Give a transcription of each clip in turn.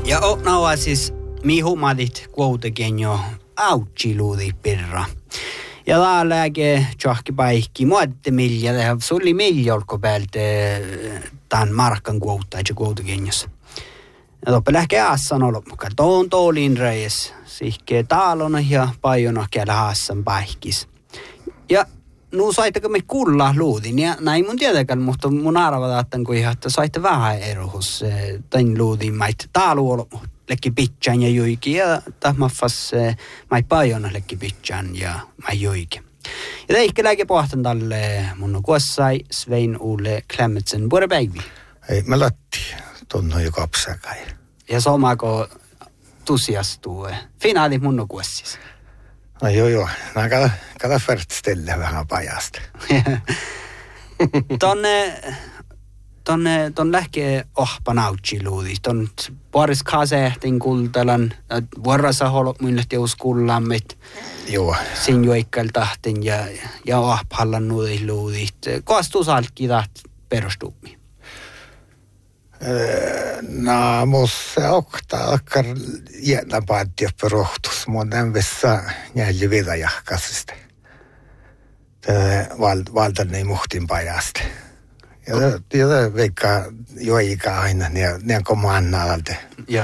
Ja naua siis mihumadit kuitenkin jo autsiluudi pirra. Ja lääke johki paikki muotte milja ja sulli miljolko päältä tämän markan kuuttaisi kuitenkin. Ja toppe lähke aassan ollut mukaan. Tuon toolin reis. Sihke taalona ja pajona käydä haassan paikis. Ja nu saitteko me kuulla luudin. Ja näin mun tietenkään, mutta mun arvataattan kun ihan, että saitte vähän erohus tämän luudin. Mait taalu ollut lekki pitchan ja juikin. Ja tahmaffas mait pajona lekki pitchan ja mai juikin. Ja teikki lääke pohtan tälle mun kuossai Svein Ole Klemmetsen vuoropäivi. Ei, mä latti. Tunnu jo kapsakai. Ja somako tusiastuu. Finaali mun kuossis. No joo. Nää kada färtstelle vähän pajasta. Ton lähkee ohpanautsi-luudi. Ton puoris kasehtin kultalan. Vuorossa holot muille teuskullammit. Joo. Sin joikkail tahtin ja ohpallan luudit. Koastuu salkki taht perustummi. Musta akkar jännä paatti oppi rohtus. Mun envissä jäljä vidajahkasista. Valtani muhtin pajasta. Ja vaikka joikaa aina, niin kuin mannalta. Joo.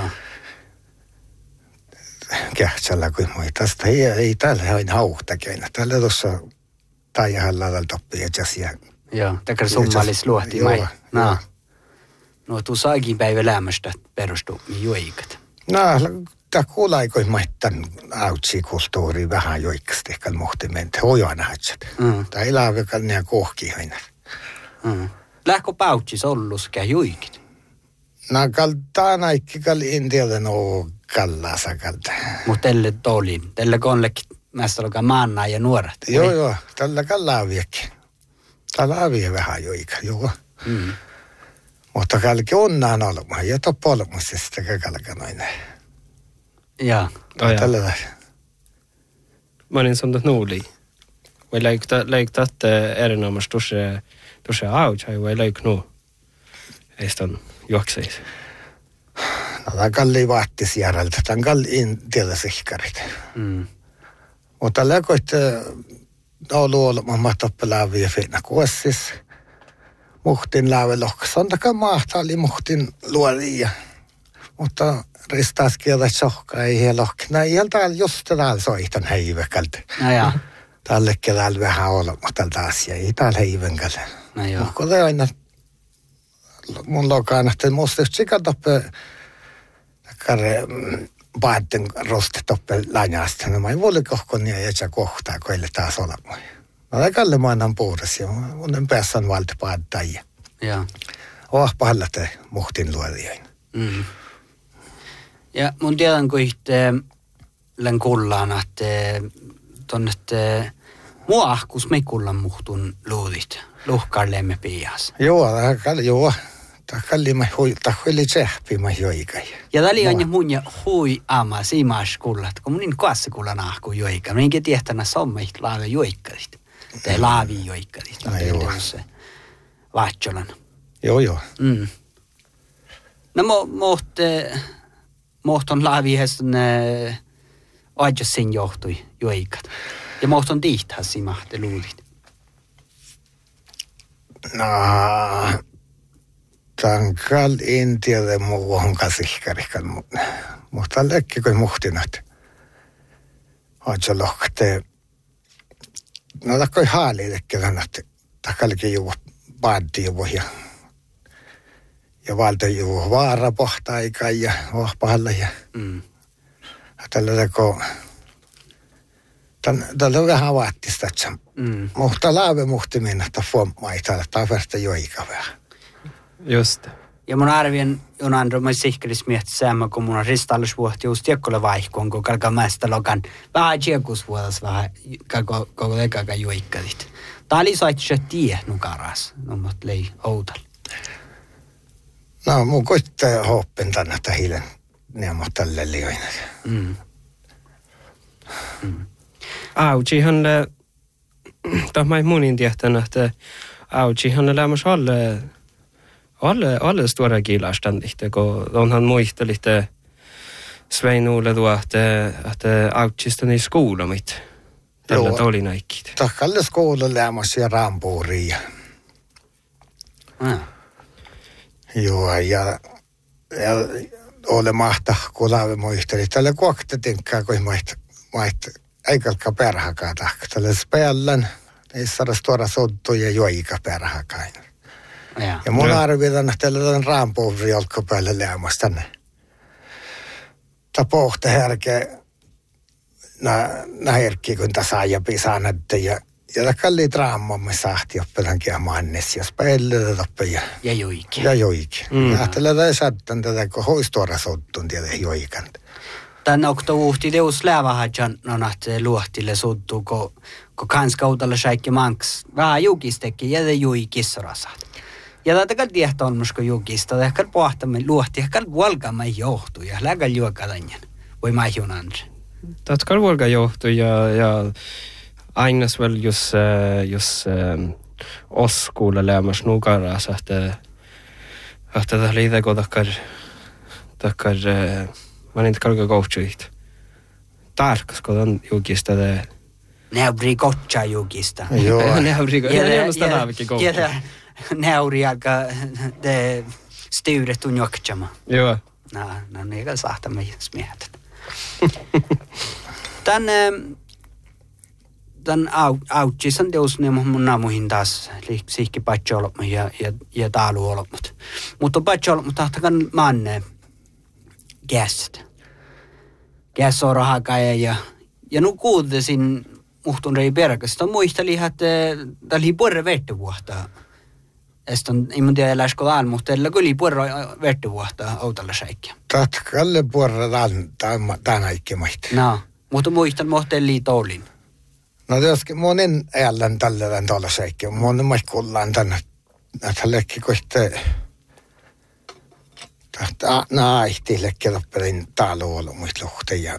Kähtsellä kuin muita. Tästä ei täällä aina hauhtakin. Täällä tuossa taijahalla toppi ja jasia. Joo, takar summalis luohti. Joo. No tu saakin päivä lämmöstä perustuu joikat. No, tämä kuulaikoin maittan autsikulttuuri vähän joikasti, ehkä muhtimente hojoana hatsat. Tämä eläväkään nämä kohki aina. Lähkö pautsis olluskä joikit? No, kaltaan aikki kalli intialle no kallasa kalta. Mutta tälle tolin, tälle konlekin mästä olkaa maannaa ja nuoret. Joo, tällä kallaaviakin. Tällä avia vähän joika, joo. Mutta kalki onnaan olema ja toppo olemusesta kalkan aina. Jaa. Tällä Mä olin sanonut nuuli. Vai läiktat erinomaisesti tuossa autsai vai läik nu? Ei sitä juokseisi. No tämä kalli vaattis järjeltä. Tämä kalli intialla sihkarit. Mutta läikoit ollut olema toppelaavia fina kuossis. Muhtin laavelohkas. On takaa maahta oli muhtin luolia. Mutta ristaas kieltä sohkaa ei helohki. No ei täällä just täällä soitan heiväkältä. No jaa. Tälle täällä vähän olema tältä asiaa. Ei täällä heivänkältä. No joo. Kun te aina mun lokaan, että musta just sikatoppe kare paitten rostetoppe lainasta. No mä en voi kohkon ja jätsä kohtaa, kun ei taas olema. No ei kalle mä annan puhutas ja mun en päässään valti paattajia. Joo. Ohpahalla te muhtin luodiain. Ja mun tiedän, kun län kullaan, että tonne muahkus me kullan muhtun luudit. Luhkarleemme pias. Joo. Takalli mä takalli tsehpi mä joikai. Ja täli on jo mun ja hui ama siimas kullat, kun mun kuassa kullan ahku joika. Mä enkä tiehtänä sommeit laavi joikkarit. Tai laavi joikkarit. Joo. Se vaatsolan. Joo. No mohton laavihesten ajassin johtui joikat. Ja mohton tiihtää simahte luulit. No, tankal intialle muuhun kasihkarikan, mutta läkki kuin muhtinat. Ootsa lohkate. No takkoi haaliillekin kannatti. Takallekin juu paaddi juu ja valta juu vaara pohta-aikaan ja ohpahalla ja tällä teko. Tällä on vähän vaattista, että mutta laave muhti mennä, että fommaita, että verta joika vähän. Just. Ja mun arvien on andro mä sihkelis miettä säämä, kun mun on ristallisvuohti just tiekkolle vaihkoon, kun kalkaa mästä lokan vähän tiekusvuotas vähän koko lekaka joikkalit. Tää oli saitse tie nukaras, no mut lei outal. No mun koittaa hoppen tänne, että hiilen neemot tälle lioina. Autsihan tämä ei munin tietänyt, että autsihan lämmäs alle stora kilastan lite, kun onhan muista lite Svein Ole tuo, että autsista niin skuulamit. Tällä oli näikkiä. Takkalle skoulu lämmäs ja rampuuria. Joo, ja ole mahta, kun laavi muisteli. Tällä kuokta tinkkaa, kun mait eikalka perhakaa tahka. Tällä spellän, ei saada tuoda sottu ja joika perhakaa. Ja mun arvitan, että tällä on rampuuri olko päälle lämmäs tänne. Tämä pohti herkeä. Nää herkkiä, kun tässä ajapi saanette ja kalli draamamme sahti oppelankin ja mannes ja spelletä toppe ja joikin. Ja joikin. Ja ajattelen, että sattan tätä, kun hoistuora sottun tietä joikan. Tän okto uhti teus läävähäjän nonahte luohtille sottuu, kun kanskautalla säikki manks vähän jukistekin ja joikissorasat. Ja tätä kalli tiehtoilmusko jukista, ja kalli pohtamme luohti, ja kalli vuolkaamme johtuu, ja läkal juokalanjan. Voi maihun andre. Tätä vuolka johtuu, ja aines väl jos oskuulle lämmäs nukaras, että tämä liiteko takkar mä niitä kalka kohtsuit. Tarkas, kun on jukista tämä. Neuri kotsa jukista. Joo. Neuri kotsa. Ja on sitä laavikin kohtsu. Ja neuri aika te styyretun juoksama. Joo. No niitä sahtamme smiehtät. Tän autsis on teus ne mun naamuihin taas liikki patcho olot ja taalu olot. Mutta patcho olot, mutta tahtakan manne kästä. Kässä on rahakaja ja nu kuultesin muhtun rei perkasta. Muisteli, että tää oli puolella vettyvuotta. Eston, ei mun tiedä eläisikö vaan, mutta tällä kyllä puolella vettyvuotta autolla säikkiä. Tatkalle puolella tämän aikkimaita. No, mutta muistan mohteen liitoolin. No joskin monen äälän tällä tuolla säikkiä. Monen maikkullaan tänne. Että lekki kohte. Naihti lekki loppelin taaluolu muista luhteen ja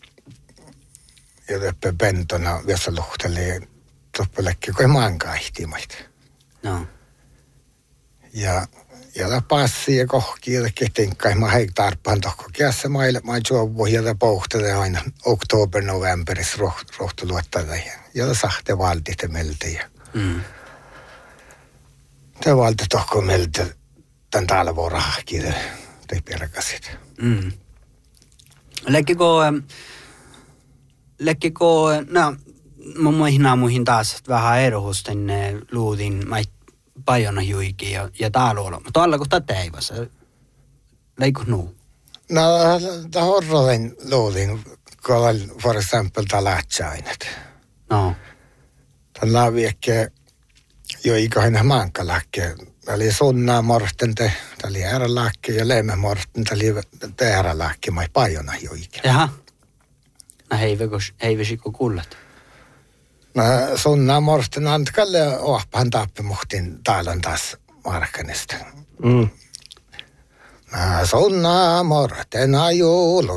löppe bentona vielä luhteli loppelekki kuin maankaihtimaita. No. Ja passi ja kohki ja kettinkkai mä heiktarpaan tohko kiässä maille mä juovu ja pohtele aina oktober novemberis rohtuluottada ja sahte valtite melte ja te valti tohko melte tän talvorahki te perkasit. Lekkiko no mun muihin taas vähän erohusten luutin pajona juikin ja taaluolo. Mutta alla kun tätä ei vasta. Leikko nuu? No, tämä horrolen luulin, kun oli for example talatsainat. No. Tämä laaviekki jo ikainen maankalakki. Tämä oli sunnaa morten, tämä oli äärälakki ja leemme morten, tämä oli äärälakki, mai pajona juikin. Jaha. No heiväsikö kullat? No sunnaa morten antkalle ohpahan tappimuhtin taalan taas markkanista. No sunnaa morten ajuulu.